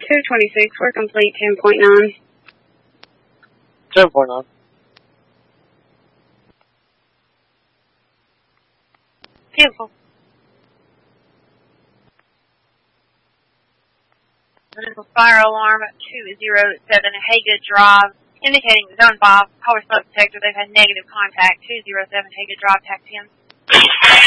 226, we're complete 10.9. 10.9. Beautiful. There's a fire alarm at 207 Haga Drive, indicating zone 5, power smoke detector. They've had negative contact. 207 Haga Drive, taxi in.